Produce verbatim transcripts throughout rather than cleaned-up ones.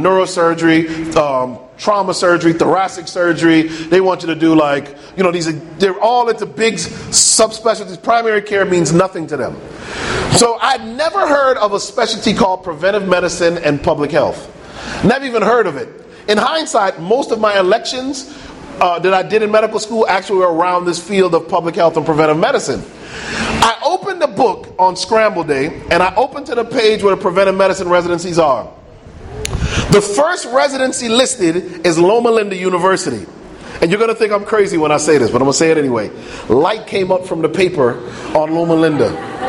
neurosurgery, um, trauma surgery, thoracic surgery. They want you to do like, you know, these are, they're all into big subspecialties. Primary care means nothing to them. So I'd never heard of a specialty called preventive medicine and public health. Never even heard of it. In hindsight, most of my elections uh, that I did in medical school actually were around this field of public health and preventive medicine. I opened the book on Scramble Day, and I opened to the page where the preventive medicine residencies are. The first residency listed is Loma Linda University. And you're going to think I'm crazy when I say this, but I'm going to say it anyway. Light came up from the paper on Loma Linda.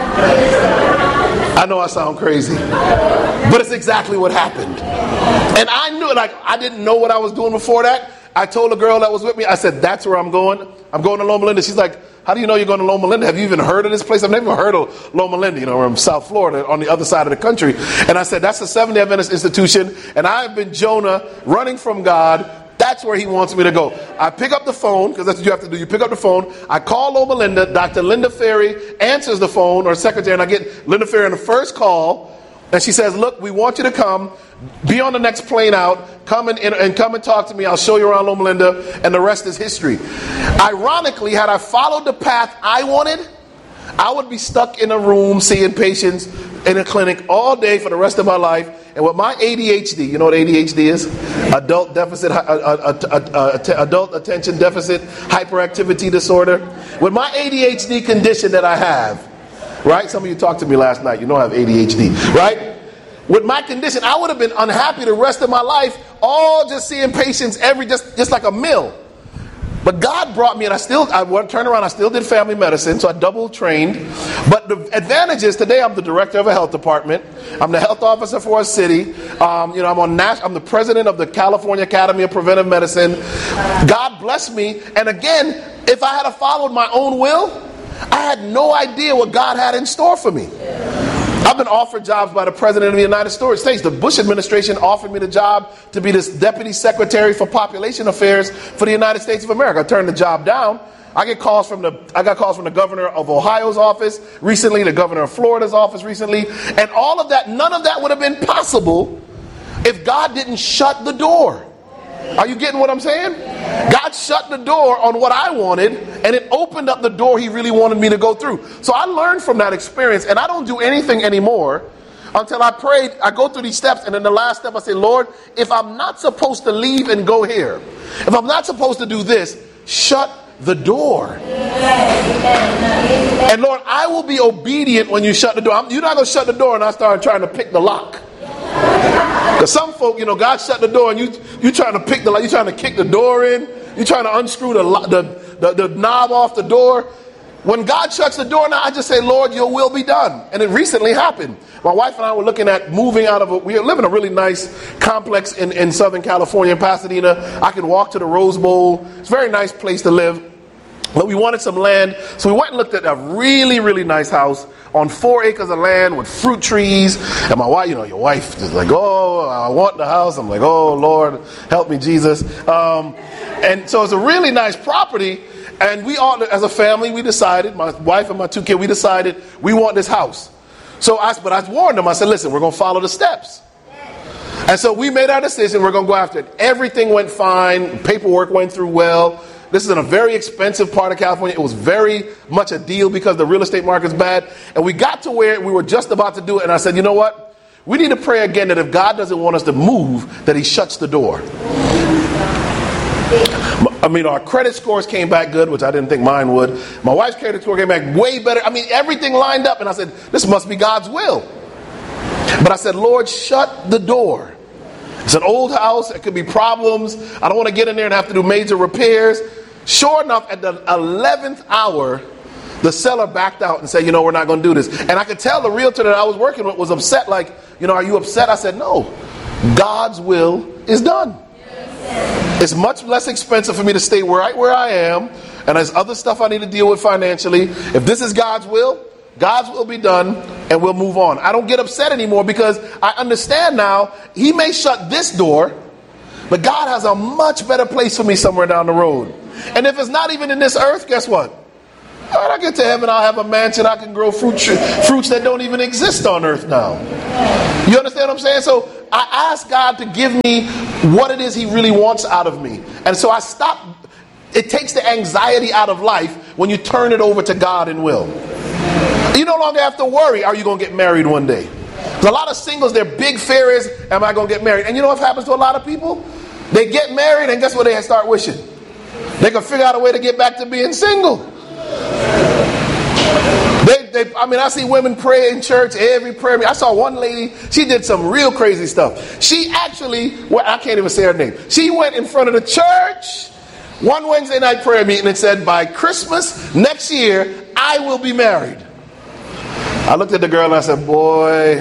I know I sound crazy, but it's exactly what happened. And I knew, like, I didn't know what I was doing before that. I told a girl that was with me, I said, that's where I'm going. I'm going to Loma Linda. She's like, how do you know you're going to Loma Linda? Have you even heard of this place? I've never heard of Loma Linda. You know, we're in South Florida on the other side of the country. And I said, that's a Seventh-day Adventist institution. And I've been Jonah running from God. That's where he wants me to go. I pick up the phone, because that's what you have to do. You pick up the phone. I call Loma Linda. Doctor Linda Ferry answers the phone, or secretary, and I get Linda Ferry on the first call. And she says, look, we want you to come. Be on the next plane out. Come and, and, and come and talk to me. I'll show you around Loma Linda. And the rest is history. Ironically, had I followed the path I wanted, I would be stuck in a room seeing patients in a clinic all day for the rest of my life. And with my A D H D, you know what A D H D is? Adult deficit, uh, uh, uh, uh, uh, adult attention deficit hyperactivity disorder. With my A D H D condition that I have, right? Some of you talked to me last night. You know I have A D H D, right? With my condition, I would have been unhappy the rest of my life, all just seeing patients every, just, just like a mill. But God brought me, and I still, I turned around, I still did family medicine, so I double trained. But the advantage is today I'm the director of a health department. I'm the health officer for a city. Um, you know, I'm on Nash, I'm the president of the California Academy of Preventive Medicine. God blessed me. And again, if I had followed my own will, I had no idea what God had in store for me. I've been offered jobs by the President of the United States. The Bush administration offered me the job to be this Deputy Secretary for Population Affairs for the United States of America. I turned the job down. I get calls from the I got calls from the governor of Ohio's office recently, the governor of Florida's office recently, and all of that, none of that would have been possible if God didn't shut the door. Are you getting what I'm saying? God shut the door on what I wanted, and it opened up the door he really wanted me to go through. So I learned from that experience, and I don't do anything anymore until I prayed. I go through these steps, and in the last step I say, Lord, if I'm not supposed to leave and go here, if I'm not supposed to do this, shut the door. And Lord, I will be obedient when you shut the door. I'm, you're not going to shut the door and I start trying to pick the lock. Because some folk, you know, God shut the door and you you trying to pick the lock, you trying to kick the door in, you trying to unscrew the, the the the knob off the door. When God shuts the door now, I just say, Lord, your will be done. And it recently happened. My wife and I were looking at moving out of a, we live in a really nice complex in, in Southern California, in Pasadena. I can walk to the Rose Bowl. It's a very nice place to live. But we wanted some land, so we went and looked at a really, really nice house on four acres of land with fruit trees. And my wife, you know, your wife is like, oh, I want the house. I'm like, oh, Lord, help me, Jesus. Um, and so it's a really nice property. And we all, as a family, we decided, my wife and my two kids, we decided we want this house. So I, but I warned them. I said, listen, we're going to follow the steps. And so we made our decision. We're going to go after it. Everything went fine. Paperwork went through well. This is in a very expensive part of California. It was very much a deal because the real estate market's bad. And we got to where we were just about to do it. And I said, you know what? We need to pray again that if God doesn't want us to move, that he shuts the door. I mean, our credit scores came back good, which I didn't think mine would. My wife's credit score came back way better. I mean, everything lined up. And I said, this must be God's will. But I said, Lord, shut the door. It's an old house. It could be problems. I don't want to get in there and have to do major repairs. Sure enough, at the eleventh hour, the seller backed out and said, you know, we're not going to do this. And I could tell the realtor that I was working with was upset. Like, you know, are you upset? I said, no. God's will is done. It's much less expensive for me to stay right where I am. And there's other stuff I need to deal with financially. If this is God's will, God's will be done, and we'll move on. I don't get upset anymore because I understand now he may shut this door, but God has a much better place for me somewhere down the road. And if it's not even in this earth, guess what? When I get to heaven, I'll have a mansion. I can grow fruit, fruits that don't even exist on earth now. You understand what I'm saying? So I ask God to give me what it is he really wants out of me. And so I stop. It takes the anxiety out of life when you turn it over to God and will. You no longer have to worry, are you going to get married one day? There's a lot of singles, their big fear is, am I going to get married? And you know what happens to a lot of people? They get married and guess what they start wishing? They can figure out a way to get back to being single. They, they, I mean, I see women pray in church every prayer meeting. I saw one lady, she did some real crazy stuff. She actually, well, I can't even say her name. She went in front of the church one Wednesday night prayer meeting and said, by Christmas next year, I will be married. I looked at the girl and I said, boy,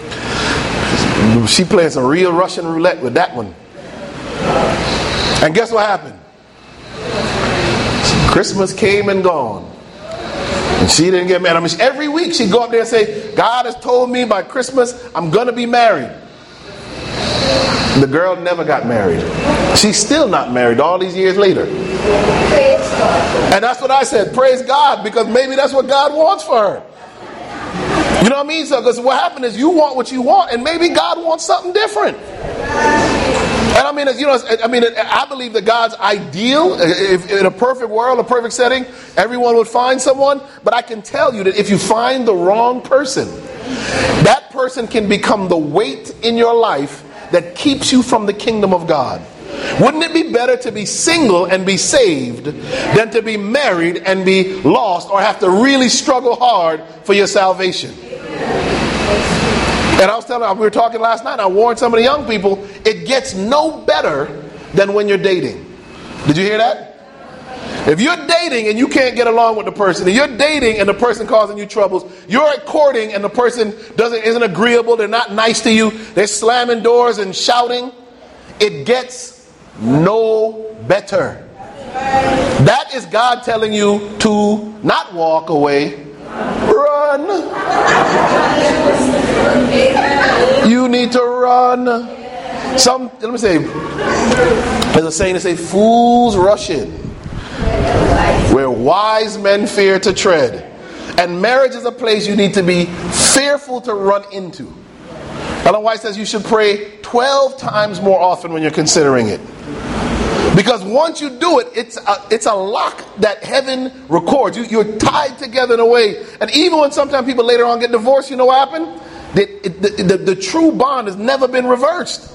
she playing some real Russian roulette with that one. And guess what happened? Christmas came and gone. And she didn't get married. I mean, every week she'd go up there and say, God has told me by Christmas I'm going to be married. The girl never got married. She's still not married all these years later. And that's what I said. Praise God, because maybe that's what God wants for her. You know what I mean? So, because what happened is you want what you want, and maybe God wants something different. And I mean, you know, I mean, I believe that God's ideal, if in a perfect world, a perfect setting, everyone would find someone. But I can tell you that if you find the wrong person, that person can become the weight in your life that keeps you from the kingdom of God. Wouldn't it be better to be single and be saved than to be married and be lost or have to really struggle hard for your salvation? And I was telling you, we were talking last night, I warned some of the young people, it gets no better than when you're dating. Did you hear that? If you're dating and you can't get along with the person, if you're dating and the person causing you troubles, you're courting and the person doesn't isn't agreeable, they're not nice to you, they're slamming doors and shouting, it gets no better. That is God telling you to not walk away, run. You need to run. Some, let me say, there's a saying that say, fools rush in where wise men fear to tread. And marriage is a place you need to be fearful to run into. Ellen White says you should pray twelve times more often when you're considering it. Because once you do it, it's a, it's a lock that heaven records. You, you're tied together in a way. And even when sometimes people later on get divorced, you know what happened? The, the, the, the true bond has never been reversed.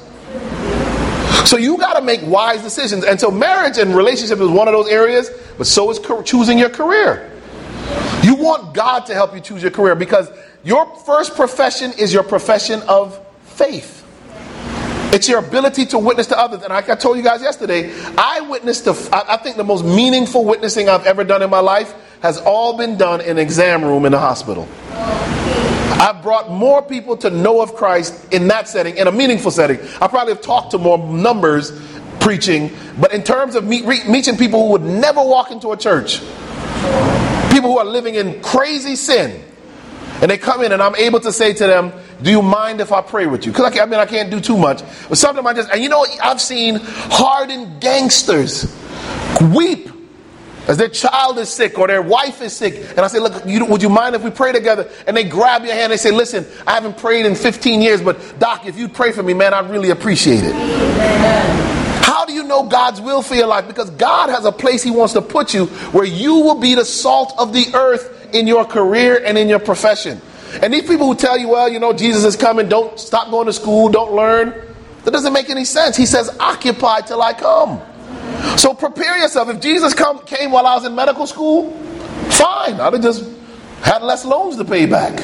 So you got to make wise decisions. And so marriage and relationship is one of those areas, but so is choosing your career. You want God to help you choose your career because your first profession is your profession of faith. It's your ability to witness to others. And like I told you guys yesterday, I witnessed, the, I, I think the most meaningful witnessing I've ever done in my life has all been done in an exam room in the hospital. I've brought more people to know of Christ in that setting, in a meaningful setting. I probably have talked to more numbers preaching, but in terms of meet, re, meeting people who would never walk into a church, people who are living in crazy sin, and they come in and I'm able to say to them, do you mind if I pray with you? Because I, I mean, I can't do too much. But sometimes I just, and you know, I've seen hardened gangsters weep as their child is sick or their wife is sick. And I say, look, you, would you mind if we pray together? And they grab your hand and they say, listen, I haven't prayed in fifteen years, but Doc, if you'd pray for me, man, I'd really appreciate it. Amen. How do you know God's will for your life? Because God has a place he wants to put you where you will be the salt of the earth in your career and in your profession. And these people who tell you, well, you know, Jesus is coming, don't stop going to school, don't learn. That doesn't make any sense. He says, occupy till I come. So prepare yourself. If Jesus come, came while I was in medical school, fine. I'd have just had less loans to pay back.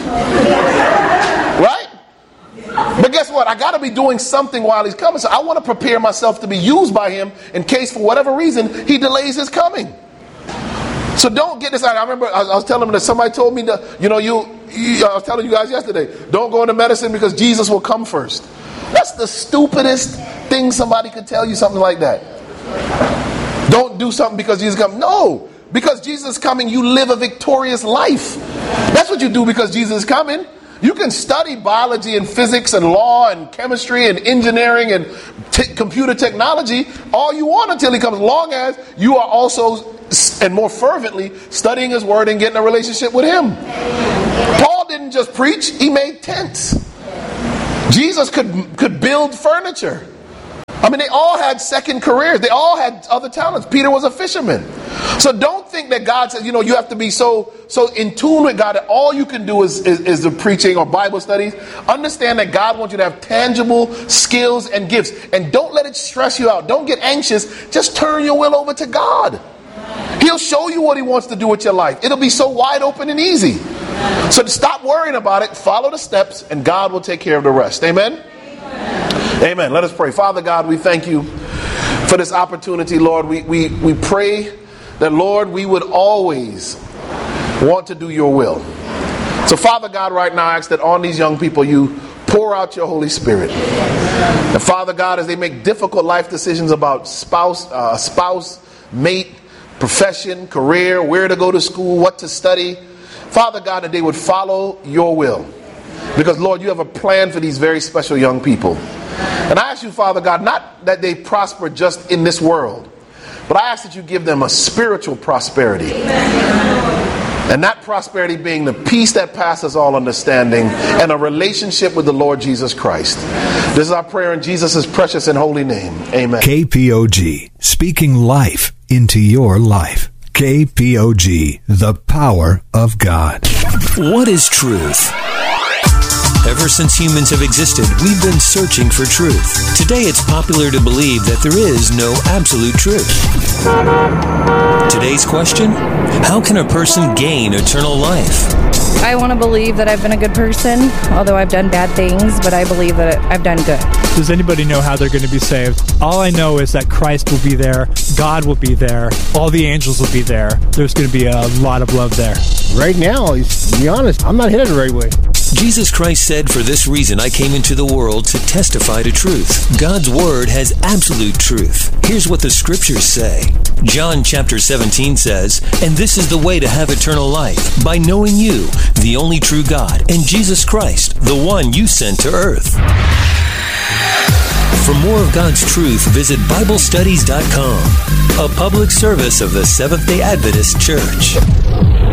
Right? But guess what? I got to be doing something while he's coming. So I want to prepare myself to be used by him in case for whatever reason he delays his coming. So don't get this out. I remember I was telling them that somebody told me that, you know, you, you, I was telling you guys yesterday, don't go into medicine because Jesus will come first. That's the stupidest thing somebody could tell you, something like that. Don't do something because Jesus is coming. No, because Jesus is coming, you live a victorious life. That's what you do because Jesus is coming. You can study biology and physics and law and chemistry and engineering and t- computer technology all you want until he comes, long as you are also and more fervently studying his word and getting a relationship with him. Paul didn't just preach, he made tents. Jesus could, could build furniture. I mean, they all had second careers. They all had other talents. Peter was a fisherman. So don't think that God says, you know, you have to be so so in tune with God that all you can do is, is, is the preaching or Bible studies. Understand that God wants you to have tangible skills and gifts. And don't let it stress you out. Don't get anxious. Just turn your will over to God. He'll show you what he wants to do with your life. It'll be so wide open and easy. So stop worrying about it. Follow the steps and God will take care of the rest. Amen? Amen. Let us pray. Father God, we thank you for this opportunity, Lord. We, we, we pray that, Lord, we would always want to do your will. So, Father God, right now, I ask that on these young people, you pour out your Holy Spirit. And Father God, as they make difficult life decisions about spouse, uh, spouse, mate, profession, career, where to go to school, what to study, Father God, that they would follow your will. Because, Lord, you have a plan for these very special young people. And I ask you, Father God, not that they prosper just in this world, but I ask that you give them a spiritual prosperity. And that prosperity being the peace that passes all understanding and a relationship with the Lord Jesus Christ. This is our prayer in Jesus' precious and holy name. Amen. K P O G, speaking life into your life. K P O G, the power of God. What is truth? Ever since humans have existed, we've been searching for truth. Today, it's popular to believe that there is no absolute truth. Today's question: how can a person gain eternal life? I want to believe that I've been a good person, although I've done bad things, but I believe that I've done good. Does anybody know how they're going to be saved? All I know is that Christ will be there, God will be there, all the angels will be there. There's going to be a lot of love there. Right now, to be honest, I'm not headed the right way. Jesus Christ said, "For this reason I came into the world to testify to truth." God's word has absolute truth. Here's what the scriptures say. John chapter seventeen says, "And this is the way to have eternal life, by knowing you, the only true God, and Jesus Christ, the one you sent to earth." For more of God's truth, visit Bible Studies dot com, a public service of the Seventh-day Adventist Church.